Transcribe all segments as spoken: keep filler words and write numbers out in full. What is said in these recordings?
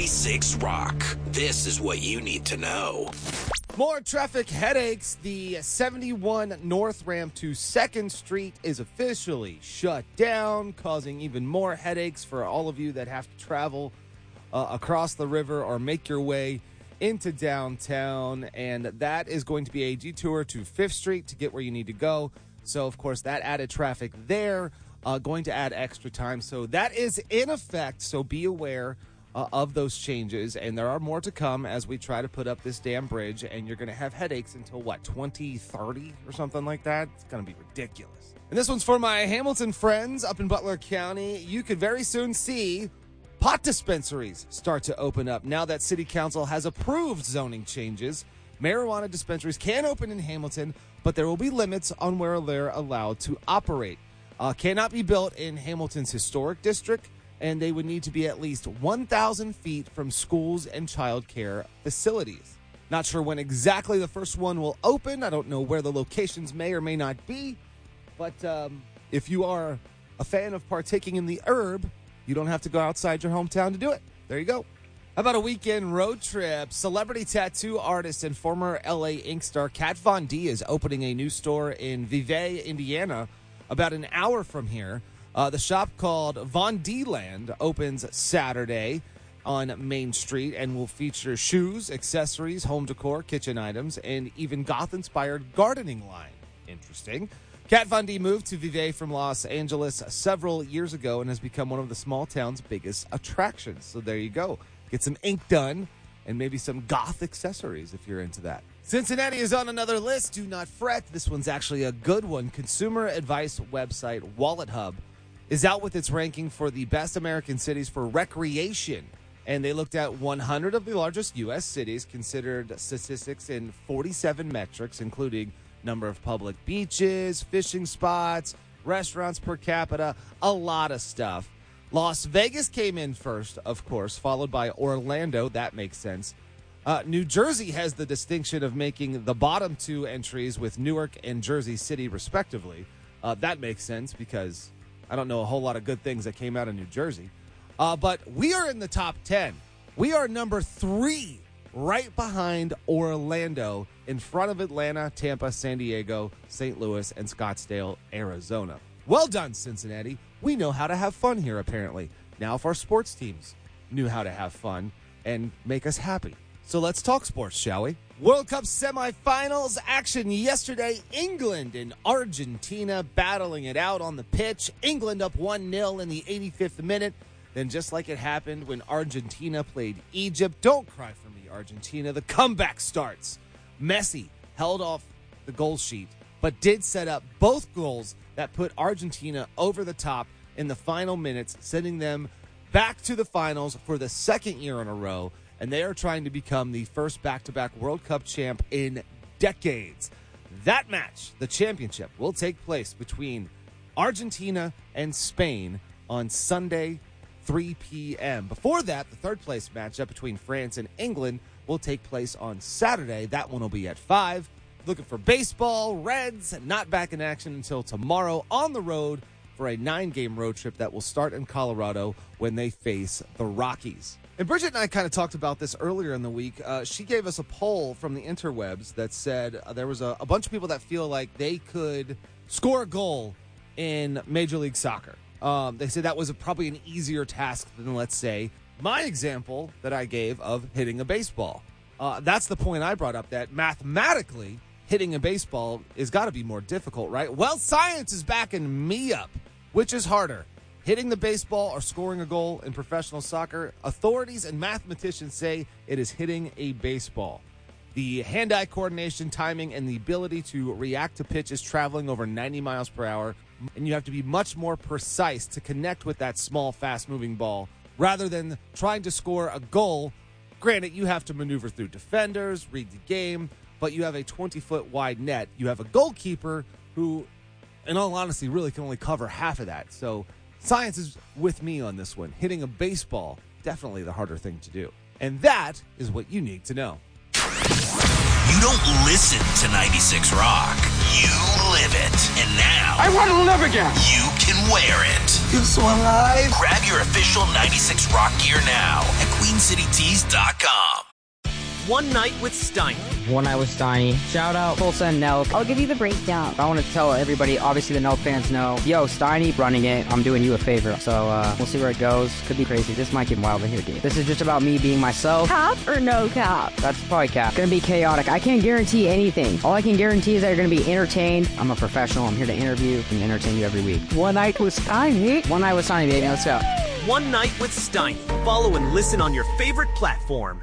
ninety-six Rock. This is what you need to know. More traffic headaches. The seventy-one North Ramp to second Street is officially shut down, causing even more headaches for all of you that have to travel uh, across the river or make your way into downtown. And that is going to be a detour to fifth Street to get where you need to go. So, of course, that added traffic there, uh, going to add extra time. So that is in effect. So be aware Uh, of those changes, and there are more to come as we try to put up this damn bridge, and you're going to have headaches until, what, twenty thirty or something like that? It's going to be ridiculous. And this one's for my Hamilton friends up in Butler County. You could very soon see pot dispensaries start to open up. Now that City Council has approved zoning changes, marijuana dispensaries can open in Hamilton, but there will be limits on where they're allowed to operate. Uh, cannot be built in Hamilton's historic district, and they would need to be at least one thousand feet from schools and child care facilities. Not sure when exactly the first one will open. I don't know where the locations may or may not be. But um, if you are a fan of partaking in the herb, you don't have to go outside your hometown to do it. There you go. How about a weekend road trip? Celebrity tattoo artist and former L A Ink star Kat Von D is opening a new store in Vevay, Indiana, about an hour from here. Uh, the shop called Von D Land opens Saturday on Main Street and will feature shoes, accessories, home decor, kitchen items, and even goth-inspired gardening line. Interesting. Kat Von D moved to Vevay from Los Angeles several years ago and has become one of the small town's biggest attractions. So there you go. Get some ink done and maybe some goth accessories if you're into that. Cincinnati is on another list. Do not fret. This one's actually a good one. Consumer advice website Wallet Hub is out with its ranking for the best American cities for recreation. And they looked at one hundred of the largest U S cities, considered statistics in forty-seven metrics, including number of public beaches, fishing spots, restaurants per capita, a lot of stuff. Las Vegas came in first, of course, followed by Orlando. That makes sense. Uh, New Jersey has the distinction of making the bottom two entries with Newark and Jersey City, respectively. Uh, that makes sense because I don't know a whole lot of good things that came out of New Jersey. Uh, but we are in the top ten. We are number three, right behind Orlando, in front of Atlanta, Tampa, San Diego, Saint Louis, and Scottsdale, Arizona. Well done, Cincinnati. We know how to have fun here, apparently. Now if our sports teams knew how to have fun and make us happy. So let's talk sports, shall we? World Cup semifinals action yesterday. England and Argentina battling it out on the pitch. England up one nil in the eighty-fifth minute. Then just like it happened when Argentina played Egypt, don't cry for me, Argentina. The comeback starts. Messi held off the goal sheet, but did set up both goals that put Argentina over the top in the final minutes, sending them back to the finals for the second year in a row. And they are trying to become the first back-to-back World Cup champ in decades. That match, the championship, will take place between Argentina and Spain on Sunday, three p.m. Before that, the third-place matchup between France and England will take place on Saturday. That one will be at five. Looking for baseball, Reds, not back in action until tomorrow on the road for a nine-game road trip that will start in Colorado when they face the Rockies. And Bridget and I kind of talked about this earlier in the week. Uh, she gave us a poll from the interwebs that said uh, there was a, a bunch of people that feel like they could score a goal in Major League Soccer. Um, they said that was a, probably an easier task than, let's say, my example that I gave of hitting a baseball. Uh, that's the point I brought up, that mathematically hitting a baseball has got to be more difficult, right? Well, science is backing me up. Which is harder, hitting the baseball or scoring a goal in professional soccer? Authorities and mathematicians say it is hitting a baseball. The hand-eye coordination, timing, and the ability to react to pitches traveling over ninety miles per hour, and you have to be much more precise to connect with that small, fast-moving ball rather than trying to score a goal. Granted, you have to maneuver through defenders, read the game, but you have a twenty-foot wide net. You have a goalkeeper who, in all honesty, really can only cover half of that. So science is with me on this one. Hitting a baseball, definitely the harder thing to do. And that is what you need to know. You don't listen to ninety-six Rock. You live it. And now I want to live again. you can wear it. It's so alive. Grab your official ninety-six Rock gear now at queen city tees dot com. One Night with Steiny. One Night with Steiny. Shout out Full Send Nelk. I'll give you the breakdown. I want to tell everybody, obviously the Nelk fans know, yo, Steiny running it, I'm doing you a favor. So uh, we'll see where it goes. Could be crazy. This might get wild in here, dude. This is just about me being myself. Cap or no cap? That's probably cap. Gonna be chaotic. I can't guarantee anything. All I can guarantee is that you're gonna be entertained. I'm a professional. I'm here to interview and entertain you every week. One Night with Steiny. One Night with Steiny, baby. Let's go. One Night with Steiny. Follow and listen on your favorite platform.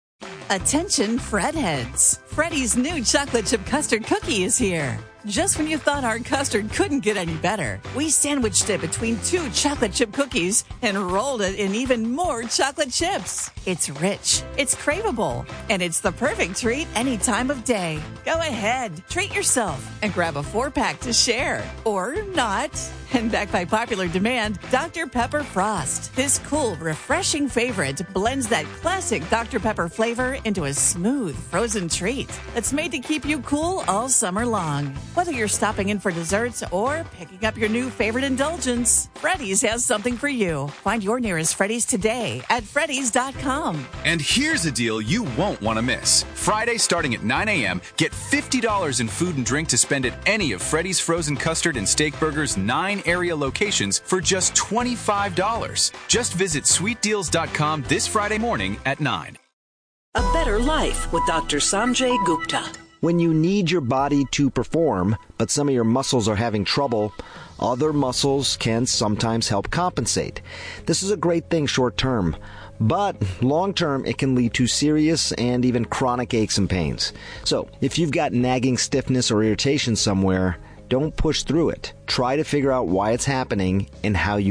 Attention, Fredheads. Freddy's new chocolate chip custard cookie is here. Just when you thought our custard couldn't get any better, we sandwiched it between two chocolate chip cookies and rolled it in even more chocolate chips. It's rich, it's craveable, and it's the perfect treat any time of day. Go ahead, treat yourself, and grab a four-pack to share. Or not. And backed by popular demand, Doctor Pepper Frost. This cool, refreshing favorite blends that classic Doctor Pepper flavor into a smooth, frozen treat that's made to keep you cool all summer long. Whether you're stopping in for desserts or picking up your new favorite indulgence, Freddy's has something for you. Find your nearest Freddy's today at freddys dot com. And here's a deal you won't want to miss. Friday starting at nine a.m., get fifty dollars in food and drink to spend at any of Freddy's Frozen Custard and Steak Burgers' nine area locations for just twenty-five dollars. Just visit sweet deals dot com this Friday morning at nine. A Better Life with Doctor Sanjay Gupta. When you need your body to perform, but some of your muscles are having trouble, other muscles can sometimes help compensate. This is a great thing short term, but long term it can lead to serious and even chronic aches and pains. So if you've got nagging stiffness or irritation somewhere, don't push through it. Try to figure out why it's happening and how you